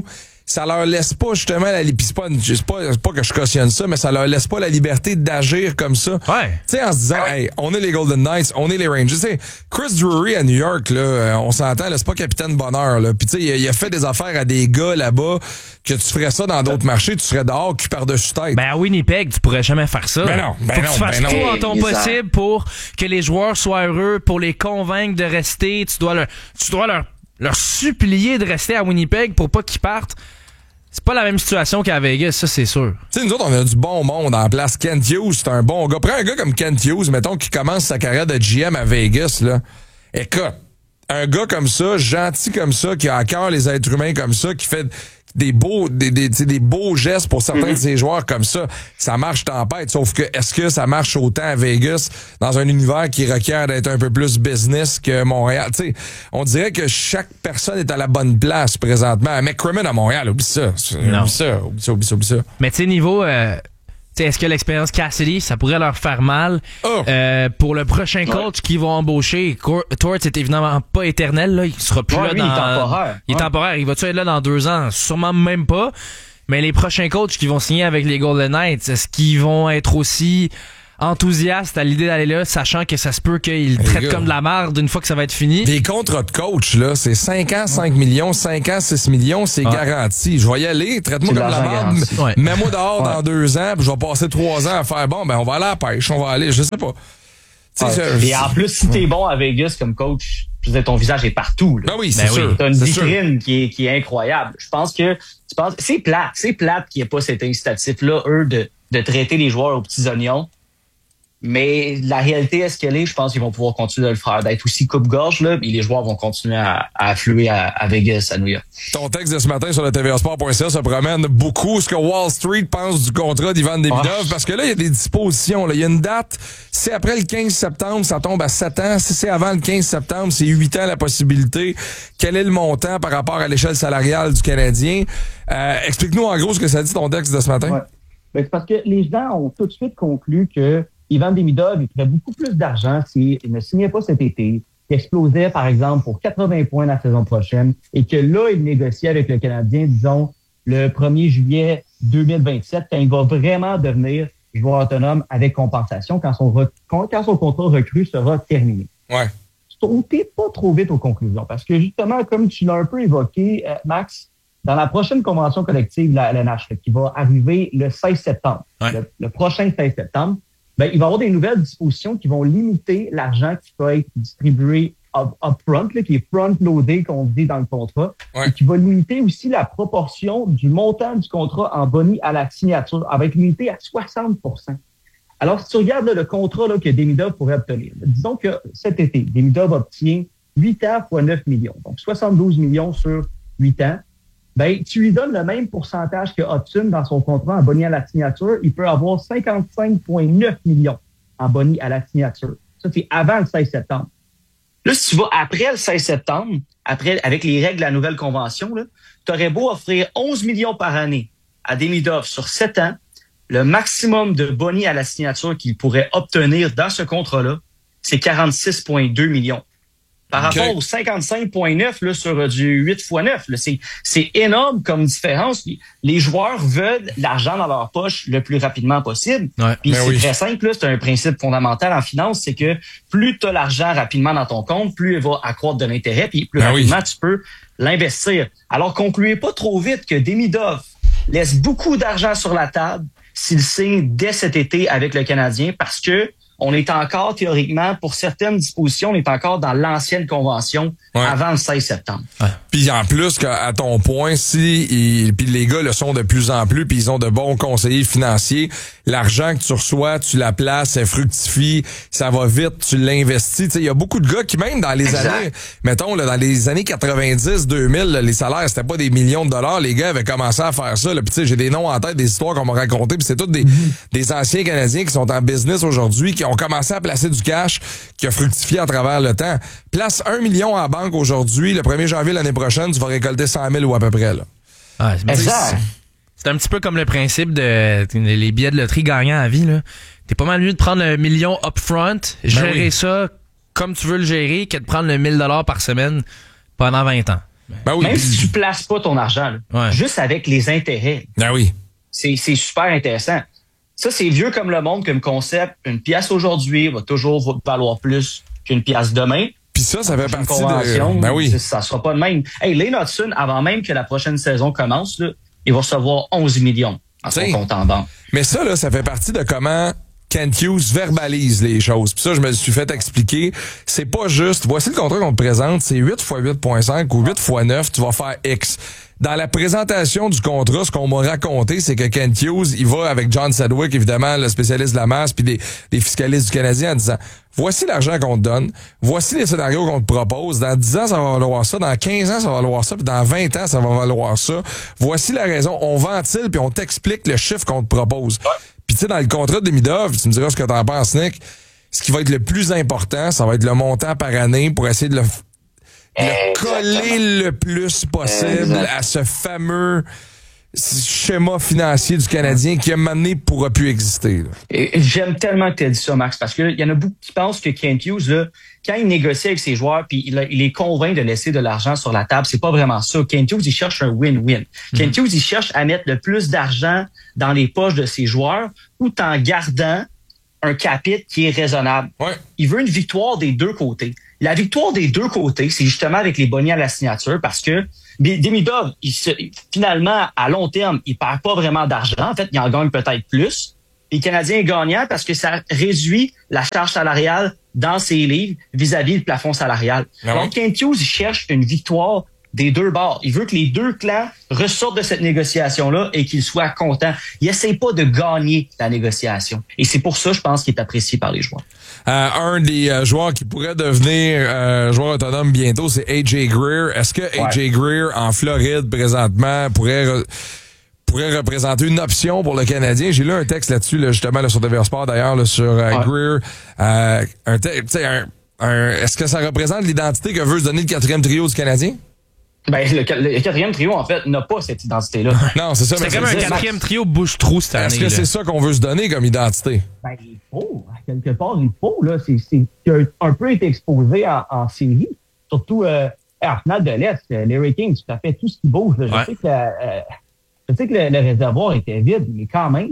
Speaker 2: ça leur laisse pas justement la liberté. C'est pas, c'est pas, c'est pas que je cautionne ça, mais ça leur laisse pas la liberté d'agir comme ça.
Speaker 3: Ouais.
Speaker 2: Tu sais, en se disant, hey, on est les Golden Knights, on est les Rangers. T'sais, Chris Drury à New York, là, on s'entend, là, c'est pas capitaine bonheur, là. Puis tu sais, il, il a fait des affaires à des gars là-bas que tu ferais ça dans d'autres marchés, tu serais dehors, cul par-dessus tête.
Speaker 3: Ben à Winnipeg, tu pourrais jamais faire ça.
Speaker 2: Ben non, ben
Speaker 3: Faut
Speaker 2: non,
Speaker 3: que tu fasses
Speaker 2: ben
Speaker 3: tout
Speaker 2: non.
Speaker 3: en ton
Speaker 11: Exact.
Speaker 3: possible pour que les joueurs soient heureux, pour les convaincre de rester. Tu dois leur, tu dois leur, leur supplier de rester à Winnipeg pour pas qu'ils partent. C'est pas la même situation qu'à Vegas, ça c'est sûr.
Speaker 2: Tu sais, nous autres, on a du bon monde en place. Kent Hughes, c'est un bon gars. Prends un gars comme Kent Hughes, mettons, qui commence sa carrière de G M à Vegas, là. Écoute, un gars comme ça, gentil comme ça, qui a à cœur les êtres humains comme ça, qui fait des beaux des, des, des beaux gestes pour certains mm-hmm. de ses joueurs comme ça, ça marche tempête. Sauf que, est-ce que ça marche autant à Vegas dans un univers qui requiert d'être un peu plus business que Montréal? Tu sais, on dirait que chaque personne est à la bonne place présentement. McCrimmon à Montréal, oublie ça.
Speaker 3: Non.
Speaker 2: Oublie ça, oublie ça, oublie ça, oublie ça.
Speaker 3: Mais tu sais, niveau... Euh... T'sais, est-ce que l'expérience Cassidy, ça pourrait leur faire mal?
Speaker 2: Oh.
Speaker 3: Euh, pour le prochain coach
Speaker 11: ouais.
Speaker 3: qu'ils vont embaucher, Torts est évidemment pas éternel, là. Il sera plus
Speaker 11: ouais,
Speaker 3: là
Speaker 11: lui,
Speaker 3: dans...
Speaker 11: il est temporaire.
Speaker 3: Il est
Speaker 11: ouais.
Speaker 3: temporaire. Il va-tu être là dans deux ans? Sûrement même pas. Mais les prochains coachs qui vont signer avec les Golden Knights, est-ce qu'ils vont être aussi enthousiastes à l'idée d'aller là, sachant que ça se peut qu'ils le traitent comme de la merde une fois que ça va être fini?
Speaker 2: Les contrats de coach, là, c'est cinq ans, cinq millions, cinq ans, six millions, c'est ouais. garanti. Je vais y aller, traite-moi comme de la merde,
Speaker 3: ouais.
Speaker 2: mets-moi dehors
Speaker 11: ouais.
Speaker 2: dans deux ans, puis je vais passer trois ans à faire, bon, ben on va aller à la pêche, on va aller, je sais pas.
Speaker 11: Ouais.
Speaker 2: Je,
Speaker 11: Et en plus, si t'es bon à Vegas comme coach, je veux dire, ton visage est partout. Là.
Speaker 2: Ben oui, c'est
Speaker 3: ben
Speaker 2: sûr.
Speaker 3: Oui.
Speaker 11: T'as une
Speaker 2: c'est
Speaker 11: vitrine qui est, qui est incroyable. Je pense que tu penses, c'est plate, c'est plate qu'il n'y ait pas cet incitatif-là, eux, de, de traiter les joueurs aux petits oignons. Mais la réalité, est-ce qu'elle est? Je pense qu'ils vont pouvoir continuer de le faire, d'être aussi coupe-gorge, là, et les joueurs vont continuer à, à affluer à, à Vegas, à New York.
Speaker 2: Ton texte de ce matin sur le T V A Sport point C A se promène beaucoup ce que Wall Street pense du contrat d'Ivan Demidov, oh. parce que là, il y a des dispositions, là. Il y a une date, c'est après le quinze septembre, ça tombe à sept ans. Si c'est avant le quinze septembre, c'est huit ans la possibilité. Quel est le montant par rapport à l'échelle salariale du Canadien? Euh, explique-nous en gros ce que ça dit ton texte de ce matin.
Speaker 12: Ouais. Ben, c'est parce que les gens ont tout de suite conclu que Ivan Demidov, il ferait beaucoup plus d'argent s'il ne signait pas cet été, qu'il explosait, par exemple, pour quatre-vingts points la saison prochaine, et que là, il négocie avec le Canadien, disons, le premier juillet deux mille vingt-sept, quand il va vraiment devenir joueur autonome avec compensation, quand son, re- quand son contrat recru sera terminé.
Speaker 2: Ouais.
Speaker 12: Sautez pas trop vite aux conclusions, parce que justement, comme tu l'as un peu évoqué, euh, Max, dans la prochaine convention collective de la L N H, qui va arriver le seize septembre,
Speaker 3: ouais.
Speaker 12: le, le prochain seize septembre, ben, il va y avoir des nouvelles dispositions qui vont limiter l'argent qui peut être distribué up, upfront, là, qui est front-loadé, qu'on dit dans le contrat,
Speaker 2: ouais.
Speaker 12: et qui va limiter aussi la proportion du montant du contrat en boni à la signature, va être limité à soixante pour cent. Alors, si tu regardes là, le contrat là, que Demidov pourrait obtenir, disons que cet été, Demidov obtient huit ans fois neuf millions, donc soixante-douze millions sur huit ans, ben, tu lui donnes le même pourcentage que Hudson dans son contrat en boni à la signature. Il peut avoir cinquante-cinq virgule neuf millions en boni à la signature. Ça, c'est avant le seize septembre. Là, si tu vas après le seize septembre, après, avec les règles de la nouvelle convention, tu aurais beau offrir onze millions par année à Demidov sur sept ans, le maximum de boni à la signature qu'il pourrait obtenir dans ce contrat-là, c'est quarante-six virgule deux millions. Par okay. rapport aux cinquante-cinq virgule neuf là, sur du huit fois neuf, là, c'est, c'est énorme comme différence. Les joueurs veulent l'argent dans leur poche le plus rapidement possible.
Speaker 3: Ouais,
Speaker 12: Puis c'est
Speaker 2: oui.
Speaker 12: très simple, là, c'est un principe fondamental en finance, c'est que plus tu as l'argent rapidement dans ton compte, plus il va accroître de l'intérêt, puis plus ben rapidement oui. tu peux l'investir. Alors concluez pas trop vite que Demidov laisse beaucoup d'argent sur la table s'il signe dès cet été avec le Canadien, parce que on est encore, théoriquement, pour certaines dispositions, on est encore dans l'ancienne convention ouais. avant le seize septembre.
Speaker 2: Ouais. Puis en plus, à ton point, si il, puis les gars le sont de plus en plus, puis ils ont de bons conseillers financiers, l'argent que tu reçois, tu la places, ça fructifie, ça va vite, tu l'investis. Il y a beaucoup de gars qui, même dans les exact. années, mettons, là, dans les années quatre-vingt-dix, deux mille, là, les salaires, c'était pas des millions de dollars, les gars avaient commencé à faire ça. Puis tu sais, j'ai des noms en tête, des histoires qu'on m'a racontées, puis c'est tous des, mm-hmm. des anciens Canadiens qui sont en business aujourd'hui, qui ont commencé à placer du cash qui a fructifié à travers le temps. Place un million en banque aujourd'hui, le premier janvier l'année prochaine, tu vas récolter cent mille ou à peu près. Là.
Speaker 3: Ah, c'est, exact. C'est un petit peu comme le principe de les billets de loterie gagnants à vie. Là. T'es pas mal mieux de prendre un million upfront, gérer ben oui. ça comme tu veux le gérer, que de prendre le mille dollars par semaine pendant vingt ans.
Speaker 2: Ben oui.
Speaker 11: Même si tu places pas ton argent, là,
Speaker 3: ouais.
Speaker 11: juste avec les intérêts.
Speaker 2: Ben oui.
Speaker 11: C'est, c'est super intéressant. Ça, c'est vieux comme le monde, comme concept. Une pièce aujourd'hui va toujours valoir plus qu'une pièce demain.
Speaker 2: Puis ça, ça fait partie
Speaker 11: de...
Speaker 2: Ben oui.
Speaker 11: Ça sera pas de même. Hey, Lane Hudson, avant même que la prochaine saison commence, là, il va recevoir onze millions en son compte en banque.
Speaker 2: Mais ça, là, ça fait partie de comment Kent Hughes verbalise les choses. Puis ça, je me suis fait expliquer. C'est pas juste, voici le contrat qu'on te présente, c'est huit fois huit virgule cinq ou huit fois neuf, tu vas faire X. Dans la présentation du contrat, ce qu'on m'a raconté, c'est que Kent Hughes, il va avec John Sedgwick, évidemment, le spécialiste de la masse, puis des, des fiscalistes du Canadien, en disant, voici l'argent qu'on te donne, voici les scénarios qu'on te propose, dans dix ans, ça va valoir ça, dans quinze ans, ça va valoir ça, puis dans vingt ans, ça va valoir ça. Voici la raison. On ventile, puis on t'explique le chiffre qu'on te propose. Puis tu sais, dans le contrat de Demidov, tu me diras ce que t'en penses, Nick, ce qui va être le plus important, ça va être le montant par année pour essayer de le le coller le plus possible exact. À ce fameux schéma financier du Canadien qui, à un moment donné, pourra plus exister.
Speaker 11: Et j'aime tellement que tu as dit ça, Max, parce qu'il y en a beaucoup qui pensent que Kent Hughes, là, quand il négocie avec ses joueurs puis il, il est convainc de laisser de l'argent sur la table, c'est pas vraiment ça. Kent Hughes, il cherche un win-win. Mm-hmm. Kent Hughes, il cherche à mettre le plus d'argent dans les poches de ses joueurs tout en gardant un capite qui est raisonnable.
Speaker 2: Ouais.
Speaker 11: Il veut une victoire des deux côtés. La victoire des deux côtés, c'est justement avec les bonnets à la signature parce que Demidov, il se, finalement, à long terme, il perd pas vraiment d'argent. En fait, il en gagne peut-être plus. Et le Canadien est gagnant parce que ça réduit la charge salariale dans ses livres vis-à-vis du plafond salarial. Ah Donc, oui. Kent Hughes, il cherche une victoire des deux bords. Il veut que les deux clans ressortent de cette négociation-là et qu'ils soient contents. Il essaie pas de gagner la négociation. Et c'est pour ça, je pense, qu'il est apprécié par les joueurs.
Speaker 2: Euh, un des euh, joueurs qui pourrait devenir euh, joueur autonome bientôt, c'est A J Greer. Est-ce que ouais. A J Greer, en Floride, présentement, pourrait... Re- pourrait représenter une option pour le Canadien? J'ai lu un texte là-dessus, là, justement, là, sur D V R Sport, d'ailleurs, là, sur euh, ouais. Greer. Euh, un te- un, un, est-ce que ça représente l'identité que veut se donner le quatrième trio du Canadien?
Speaker 11: Ben, le, le quatrième trio, en fait, n'a pas cette identité-là.
Speaker 2: Non, c'est ça.
Speaker 3: C'est comme un quatrième trio bouche-trou cette année.
Speaker 2: Est-ce que là. C'est ça qu'on veut se donner comme identité?
Speaker 12: Ben, il faut. À quelque part, il faut. Là. C'est, c'est qui a un peu été exposé en, en série. Surtout euh, en finale de l'Est. Larry King, tu as fait tout ce qui bouge. Là. Je, ouais. sais que la, euh, je sais que le, le réservoir était vide, mais quand même,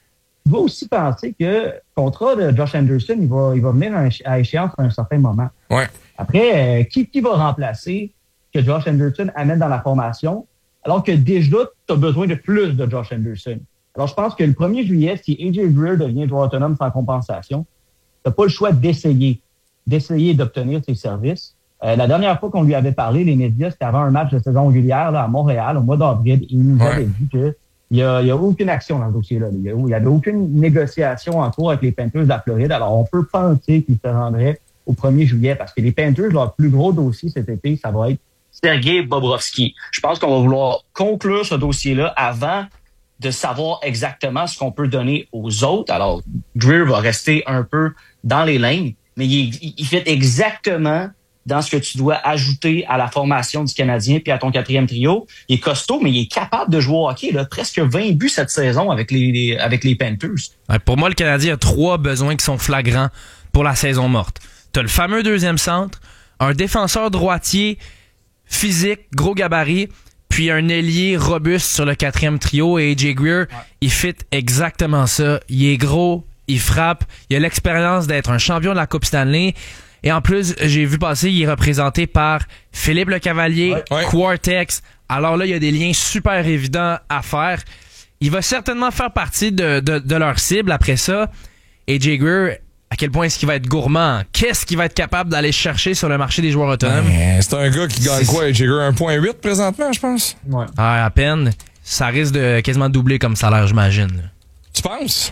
Speaker 12: il faut aussi penser que le contrat de Josh Anderson, il va, il va venir à échéance à un certain moment.
Speaker 2: Ouais.
Speaker 12: Après, euh, qui, qui va remplacer que Josh Anderson amène dans la formation, alors que déjà, tu as besoin de plus de Josh Anderson. Alors, je pense que le premier juillet, si A J Greer devient joueur autonome sans compensation, tu n'as pas le choix d'essayer, d'essayer d'obtenir ses services. Euh, la dernière fois qu'on lui avait parlé, les médias, c'était avant un match de saison régulière là, à Montréal, au mois d'avril, et il nous avait ouais. dit qu'il n'y a, y a aucune action dans ce dossier-là. Il n'y avait aucune négociation en cours avec les Panthers de la Floride. Alors, on peut penser qu'il se rendrait au premier juillet, parce que les Panthers, leur plus gros dossier cet été, ça va être Sergei Bobrovsky. Je pense qu'on va vouloir conclure ce dossier-là avant de savoir exactement ce qu'on peut donner aux autres. Alors, Greer va rester un peu dans les lignes, mais il, il fait exactement dans ce que tu dois ajouter à la formation du Canadien puis à ton quatrième trio. Il est costaud, mais il est capable de jouer au hockey. Là, presque vingt buts cette saison avec les, les, avec les Panthers.
Speaker 3: Ouais, pour moi, le Canadien a trois besoins qui sont flagrants pour la saison morte. Tu as le fameux deuxième centre, un défenseur droitier physique, gros gabarit, puis un ailier robuste sur le quatrième trio. Et A J Greer, ouais. il fit exactement ça. Il est gros, il frappe, il a l'expérience d'être un champion de la Coupe Stanley. Et en plus, j'ai vu passer, il est représenté par Philippe Lecavalier, ouais. Ouais. Quartex. Alors là, il y a des liens super évidents à faire. Il va certainement faire partie de, de, de leur cible après ça. A J Greer, à quel point est-ce qu'il va être gourmand? Qu'est-ce qu'il va être capable d'aller chercher sur le marché des joueurs autonomes?
Speaker 2: Ouais, c'est un gars qui gagne quoi, A J Greer? un virgule huit présentement, je pense?
Speaker 3: Ouais. Ah, à peine. Ça risque de quasiment doubler comme salaire, j'imagine.
Speaker 2: Tu penses?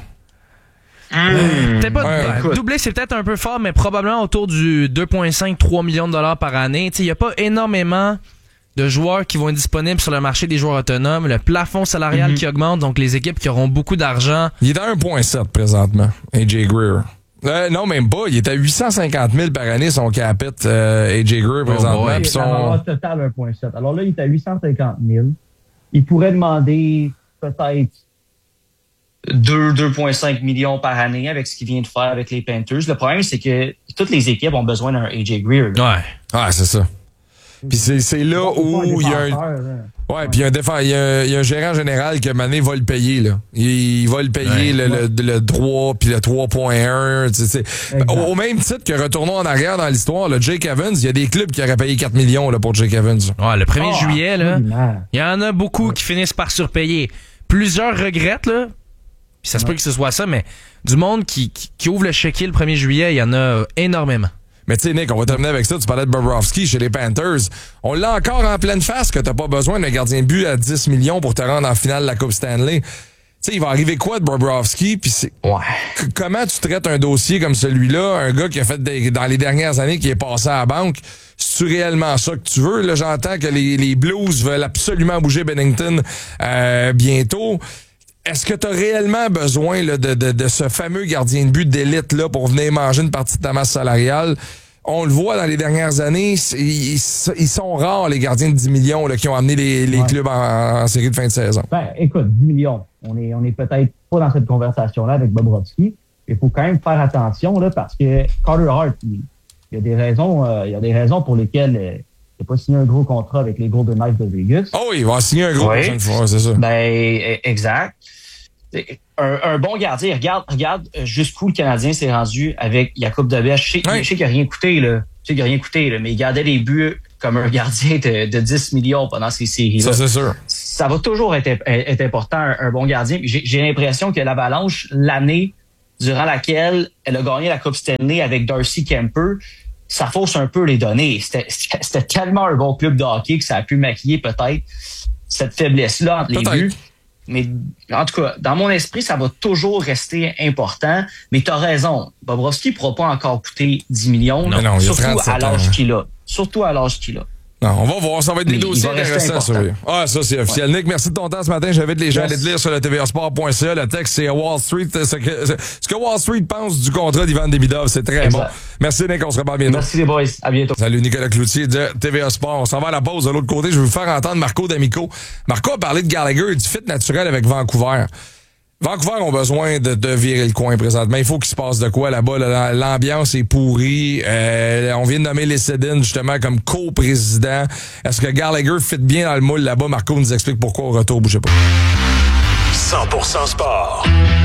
Speaker 3: Mmh. Euh, peut-être pas ouais, doubler, c'est peut-être un peu fort, mais probablement autour du deux virgule cinq à trois millions de dollars par année. Il n'y a pas énormément de joueurs qui vont être disponibles sur le marché des joueurs autonomes. Le plafond salarial mmh. qui augmente, donc les équipes qui auront beaucoup d'argent.
Speaker 2: Il est à un virgule sept présentement, A J Greer. Euh, non, même pas. Il est à huit cent cinquante mille par année, son capite, euh, A J Greer, présentement.
Speaker 12: Oh, ouais,
Speaker 2: son...
Speaker 12: Alors, total un virgule sept. Alors là, il est à huit cent cinquante mille. Il pourrait demander peut-être
Speaker 11: deux virgule cinq millions par année avec ce qu'il vient de faire avec les Panthers. Le problème, c'est que toutes les équipes ont besoin d'un A J Greer.
Speaker 2: Là. Ouais. Ah, c'est ça. Puis c'est, c'est là où il y a un... Ouais, puis il y a un défend, il y a, il y a un gérant général qui, à un moment donné, va le payer, là. Il, il va le payer, ouais, le, ouais. le, le droit, puis le trois point un, tu sais. Au, au même titre que retournons en arrière dans l'histoire, le Jake Evans, il y a des clubs qui auraient payé quatre millions, là, pour Jake Evans.
Speaker 3: Ouais, le premier oh, juillet, là, il y en a beaucoup ouais. qui finissent par surpayer. Plusieurs regrettent, là. Puis ça se ouais. peut que ce soit ça, mais du monde qui, qui, qui ouvre le chéquier le premier juillet, il y en a énormément. Mais tu sais, Nick, on va terminer avec ça. Tu parlais de Bobrovsky chez les Panthers. On l'a encore en pleine face que t'as pas besoin d'un gardien de but à dix millions pour te rendre en finale de la Coupe Stanley. Tu sais, il va arriver quoi de Bobrovsky? Puis c'est ouais. C- comment tu traites un dossier comme celui-là, un gars qui a fait des, dans les dernières années, qui est passé à la banque? C'est-tu réellement ça que tu veux? Là, j'entends que les, les Blues veulent absolument bouger Bennington euh, bientôt. Est-ce que tu as réellement besoin là, de, de, de ce fameux gardien de but d'élite là pour venir manger une partie de ta masse salariale? On le voit dans les dernières années, ils, ils sont rares les gardiens de dix millions là, qui ont amené les, les ouais. clubs en, en série de fin de saison.
Speaker 12: Ben, écoute, dix millions. On est, on est peut-être pas dans cette conversation-là avec Bobrovsky. Il faut quand même faire attention là, parce que Carter Hart, il, il y a des raisons, euh, il y a des raisons pour lesquelles euh, il n'a pas signé un gros contrat avec les Golden Knights de Vegas.
Speaker 2: Oh oui, il va signer un gros
Speaker 11: oui.
Speaker 2: prochaine fois, c'est ça.
Speaker 11: Ben, exact. Un, un bon gardien, regarde, regarde jusqu'où le Canadien s'est rendu avec Jakub Dobes. Je sais, oui. je sais qu'il n'a rien coûté, là. Je sais qu'il n'a rien coûté, là, mais il gardait des buts comme un gardien de, de dix millions pendant ces séries-là.
Speaker 2: Ça, c'est sûr.
Speaker 11: Ça va toujours être, être important, un, un bon gardien. J'ai, j'ai l'impression que l'Avalanche, l'année durant laquelle elle a gagné la Coupe Stanley avec Darcy Kemper, ça fausse un peu les données. C'était, c'était tellement un bon club de hockey que ça a pu maquiller peut-être cette faiblesse-là entre peut-être. les buts. Mais en tout cas, dans mon esprit, ça va toujours rester important. Mais tu as raison. Bobrovsky ne pourra pas encore coûter dix millions.
Speaker 2: Non, non,
Speaker 11: surtout à l'âge ans. qu'il a. Surtout à l'âge qu'il a.
Speaker 2: Non, on va voir. Ça va être des mais dossiers intéressants. Ça. Ah, ça, c'est officiel. Ouais. Nick, merci de ton temps ce matin. J'invite les gens yes. à aller te lire sur le T V A Sport point C A. Le texte, c'est Wall Street. Ce que, ce que Wall Street pense du contrat d'Ivan Demidov, c'est très exact. bon. Merci, Nick. On se reparle bientôt.
Speaker 11: Merci, les boys. À bientôt.
Speaker 2: Salut, Nicolas Cloutier de T V A Sport. On s'en va à la pause de l'autre côté. Je vais vous faire entendre Marco D'Amico. Marco a parlé de Gallagher et du fit naturel avec Vancouver. Vancouver ont besoin de, de virer le coin présentement. Il faut qu'il se passe de quoi là-bas. Là, l'ambiance est pourrie. Euh, on vient de nommer les Sedin justement comme co-président. Est-ce que Gallagher fit bien dans le moule là-bas? Marco nous explique pourquoi au retour. Bougez pas.
Speaker 1: cent pour cent sport.